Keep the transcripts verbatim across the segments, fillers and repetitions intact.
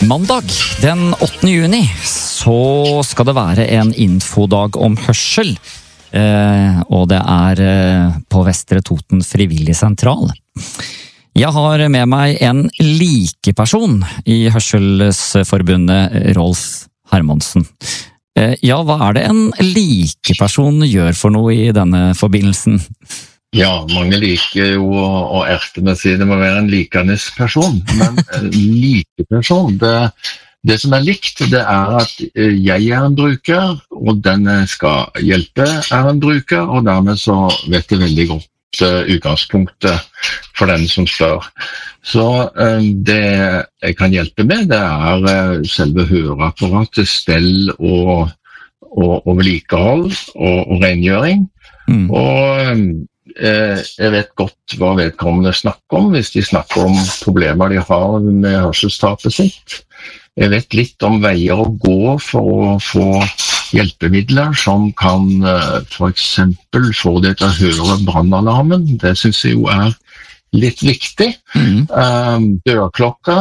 Mandag den åttende juni så skal det være en infodag om hørsel, eh, og det er eh, på Vestre Toten Frivillig Sentral. Jeg har med meg en likeperson i Hørselsforbundet, Rolf Hermansen. Eh, ja, hva er det en likeperson gjør for noe i denne forbindelsen? Ja, mange liker jo å erte med å si det må være en likenes person, men likeperson, det, det som er likt, det er at jeg er en bruker, og den jeg skal hjelpe er en bruker, og dermed så vet jeg veldig godt uh, utgangspunktet for den som spør. Så uh, det jeg kan hjelpe med, det er uh, selve høreapparatet, stell og, og, og vedlikehold og, og rengjøring, mm. og um, jeg vet godt hva vedkommende snakker om, hvis de snakker om problemer de har med hørselstapet sitt. Jeg vet litt om veier å gå for å få hjelpemidler som kan for eksempel få det til å høre brannalarmen. Det synes jeg jo er litt viktig. Mm. Um, dørklokka,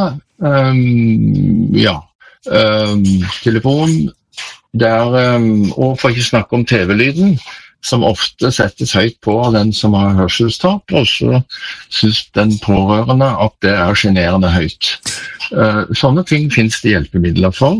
um, ja, um, telefon, der, um, og for ikke snakke om T V-lyden, som ofte settes høyt på av den som har hørselstap, og så synes den pårørende at det er generende høyt. Sånne ting finnes det hjelpemidler for,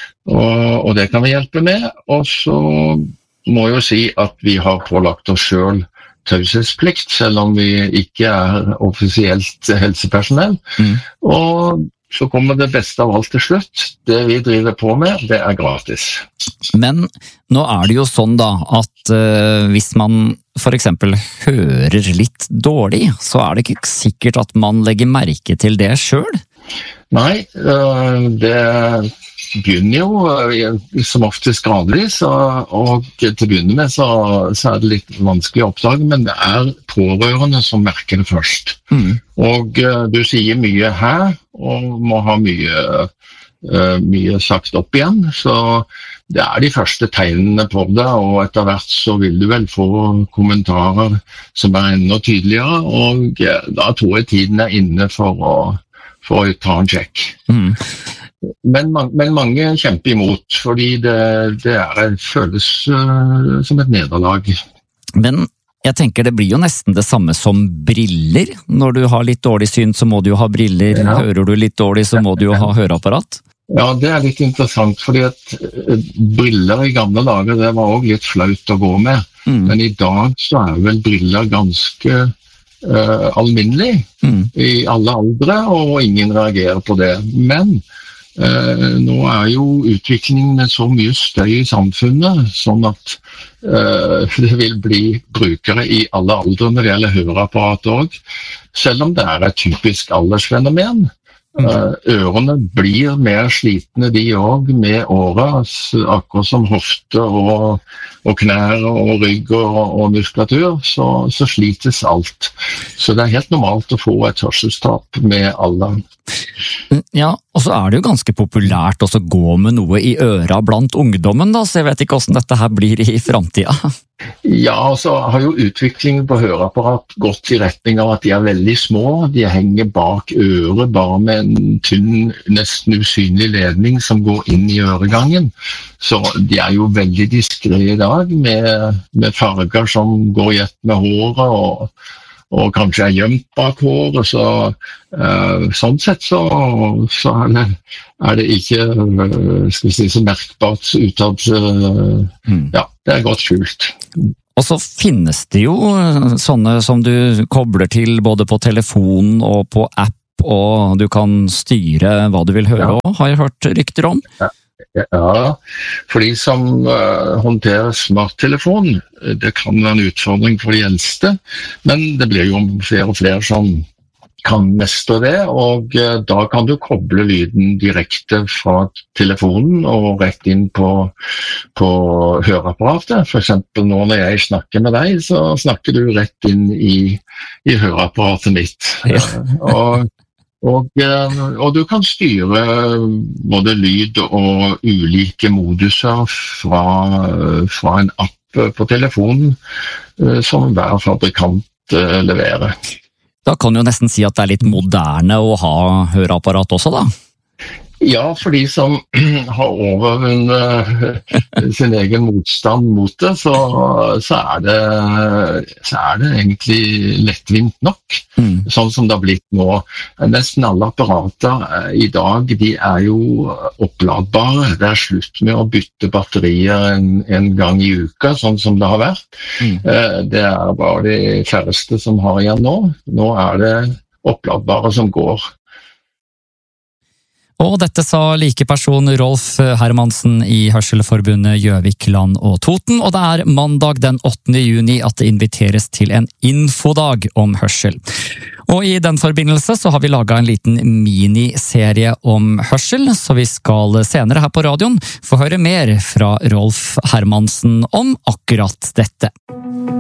og det kan vi hjelpe med. Og så må jeg jo si at vi har pålagt oss selv taushetsplikt, selv om vi ikke er offisielt helsepersonell. Mm. Og så kommer det beste av alt til slutt. Det vi driver på med, det er gratis. Men nå er det jo sånn da, at uh, hvis man for eksempel hører litt dårlig, så er det ikke sikkert at man legger merke til det selv? Nei, uh, det begynner jo som oftest gradvis, og, og til å begynne med så, så er det litt vanskelig å oppdage, men det er pårørende som merker det først. Mm. Og uh, du sier mye her, og må ha mye, uh, mye sagt opp igjen, så det er de første tegnene på det, og etter hvert så vil du vel få kommentarer som er enda tydeligere, og uh, da tror jeg tiden er inne for å, for å ta en sjekk. Mm. Men, men mange kjemper imot, fordi det, det er, føles uh, som et nederlag. Men jeg tenker det blir jo nesten det samme som briller. Når du har litt dårlig syn, så må du jo ha briller. Ja. Hører du litt dårlig, så må du jo ha høreapparat. Ja, det er litt interessant, fordi at briller i gamle dager, det var også litt flaut å gå med. Mm. Men i dag så er vel briller ganske uh, alminnelig mm. i alle aldre, og ingen reagerer på det. Men Uh, nå er jo utviklingen med så mye støy i samfunnet, sånn at uh, det vil bli brukere i alle aldre når det gjelder høreapparat også, selv om det er et typisk aldersfenomen. Uh, ørene blir mer slitne de også med året, akkurat som hofte og, og knær og rygg og, og muskulatur, så, så slites alt. Så det er helt normalt å få et hørselstap med alderen. Ja, og så er det jo ganske populært også å gå med noe i øra blant ungdommen da, så jeg vet ikke hvordan dette her blir i fremtiden. Ja, og så har jo utviklingen på høreapparat gått i retning av at de er veldig små, de henger bak øret bare med en tynn, nesten usynlig ledning som går inn i øregangen. Så de er jo veldig diskret i dag med, med farger som går i ett med håret og og kanskje er gjemt bak håret, så uh, sånn sett så, så er, det, er det ikke uh, skal vi si, så merkbart utad. Uh, mm. Ja, det er godt skjult. Og så finnes det jo sånne som du kobler til både på telefon og på app, og du kan styre hva du vil høre ja. Også, har jeg hørt rykter om. Ja. Ja, for de som uh, håndterer smarttelefon, det kan være en utfordring for de eldste, men det blir jo flere og flere som kan mestre det, og uh, da kan du koble lyden direkte fra telefonen og rett inn på, på høreapparatet. For eksempel nå når jeg snakker med deg, så snakker du rett inn i, i høreapparatet mitt. Ja. og Og, og du kan styre både lyd og ulike moduser fra, fra en app på telefonen som hver fabrikant leverer. Da kan du jo nesten si at det er litt moderne å ha høreapparat også da? Ja, for de som har overvunnet sin egen motstand mot det, så, så, er, det, så er det egentlig lettvint nok, mm. sånn som det har blitt nå. Nesten alle apparater i dag, de er jo oppladbare. Det er slutt med å bytte batterier en, en gang i uka, sånn som det har vært. Mm. Det er bare de færreste som har igjen nå. Nå er det oppladbare som går. Og dette sa likeperson Rolf Hermansen i Hørselforbundet Gjøvik, Land og Toten, og det er mandag den åttende juni at det inviteres til en infodag om hørsel. Og i den forbindelse så har vi laget en liten miniserie om hørsel, så vi skal senere her på radioen få høre mer fra Rolf Hermansen om akkurat dette.